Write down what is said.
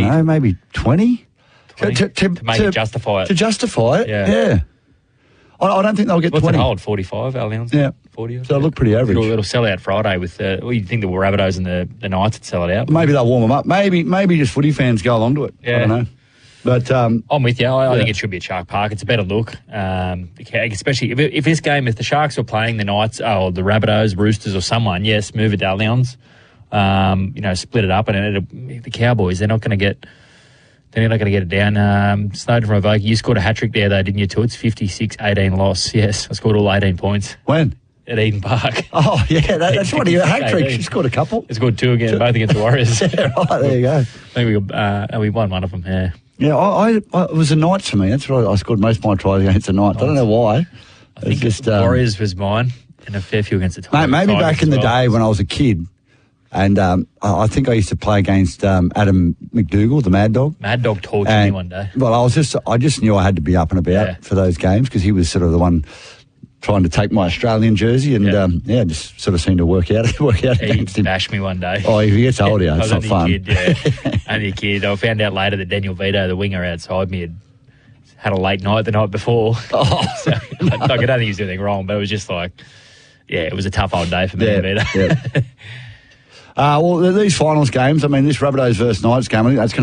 don't know, maybe 20? 20? To make it justify it. To justify it, Yeah. yeah. I don't think they'll get 20. What's it hold? 45, Allianz? Yeah. 40 or So it'll look pretty average. It'll sell out Friday with you'd think the Rabbitohs and the Knights would sell it out. Maybe they'll warm them up. Maybe just footy fans go along to it. Yeah. I don't know. But I'm with you. I think it should be at Shark Park. It's a better look, especially if this game, if the Sharks were playing the Knights or the Rabbitohs, Roosters or someone, yes, move it to Allianz. Split it up, and the Cowboys, they're not going to get it down. Snowden from Avoca, you scored a hat-trick there, though, didn't you, too? It's 56-18 loss. Yes, I scored all 18 points. When? At Eden Park. Oh, yeah, that's one of your hat-tricks. You scored a couple. I scored two again, both against the Warriors. Yeah, right, there you go. I think we won one of them, yeah. Yeah, it was the Knights for me. That's right. I scored most of my tries against the Knights. I don't know why. I think just Warriors was mine, and a fair few against the Tigers. Maybe back in the day when I was a kid, and I think I used to play against Adam McDougall, the Mad Dog. Mad Dog tortured me one day. Well, I just knew I had to be up and about for those games because he was sort of the one trying to take my Australian jersey, and just sort of seemed to work out against him. He bashed me one day. Oh, if he gets older, it's not fun. Only a kid. I found out later that Daniel Vito, the winger outside me, had a late night the night before. Oh. So, I don't think he was doing anything wrong, but it was just like, it was a tough old day for me and Vito. Yeah. Well, these finals games, I mean, this Rabbitohs versus Knights game, I think that's going